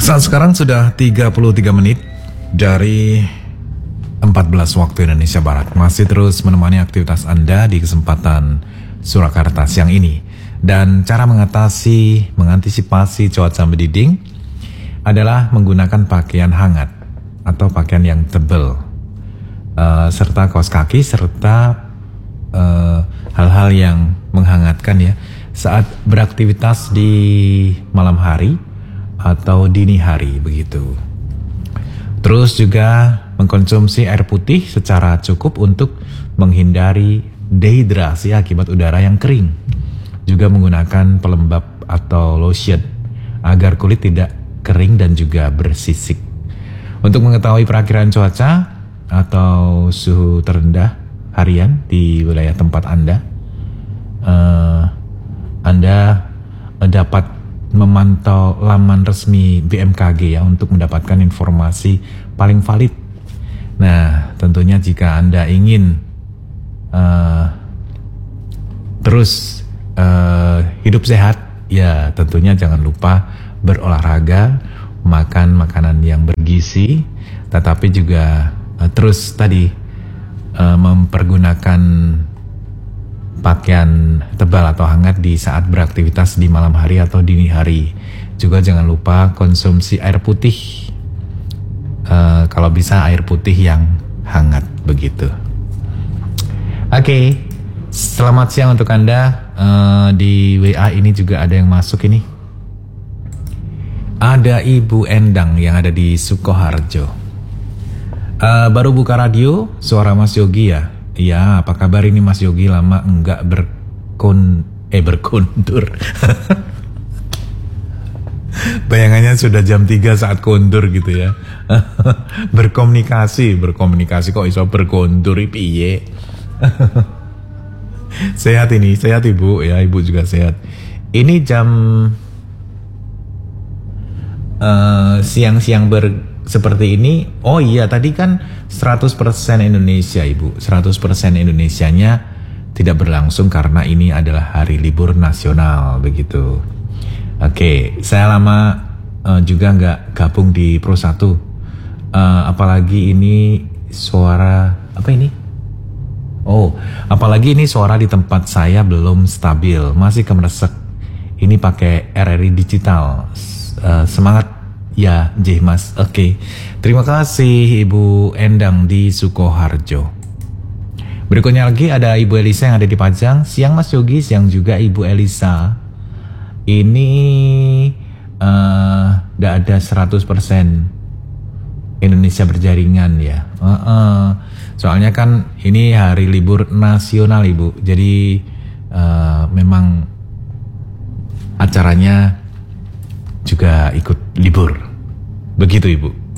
Saat sekarang sudah 33 menit dari 14 waktu Indonesia Barat. Masih terus menemani aktivitas Anda di kesempatan Surakarta siang ini. Dan cara mengantisipasi cuaca mendiding adalah menggunakan pakaian hangat atau pakaian yang tebal, serta kaos kaki, serta hal-hal yang menghangatkan ya saat beraktivitas di malam hari atau dini hari begitu. Terus juga mengkonsumsi air putih secara cukup untuk menghindari dehidrasi akibat udara yang kering. Juga menggunakan pelembab atau lotion agar kulit tidak kering dan juga bersisik. Untuk mengetahui perakiraan cuaca atau suhu terendah harian di wilayah tempat Anda dapat memantau laman resmi BMKG ya untuk mendapatkan informasi paling valid. Nah, tentunya jika Anda ingin terus hidup sehat, ya tentunya jangan lupa berolahraga, makan makanan yang bergizi, tetapi juga terus tadi mempergunakan pakaian tebal atau hangat di saat beraktivitas di malam hari atau dini hari. Juga jangan lupa konsumsi air putih, kalau bisa air putih yang hangat begitu. Oke, selamat siang untuk Anda. Di WA ini juga ada yang masuk ini. Ada Ibu Endang yang ada di Sukoharjo. Baru buka radio, suara Mas Yogi ya. Iya, apa kabar ini Mas Yogi? Lama enggak berkontur. Bayangannya sudah jam 3 saat kontur gitu ya. berkomunikasi kok iso berkontur piye? Sehat Ibu ya, Ibu juga sehat. Ini jam siang-siang seperti ini. Oh iya, tadi kan 100% Indonesia Ibu. 100% Indonesianya tidak berlangsung karena ini adalah hari libur nasional begitu. Oke, saya lama juga nggak gabung di Pro 1. Apalagi ini suara apa ini? Oh, apalagi ini suara di tempat saya belum stabil, masih kemeresek. Ini pakai RRI digital. Semangat ya, Mas. Oke. Terima kasih Ibu Endang di Sukoharjo. Berikutnya lagi ada Ibu Elisa yang ada di Pajang. Siang Mas Yogi, siang juga Ibu Elisa. Ini gak ada 100% Indonesia berjaringan ya. Soalnya kan ini hari libur nasional Ibu. Jadi memang acaranya juga ikut libur. Begitu Ibu.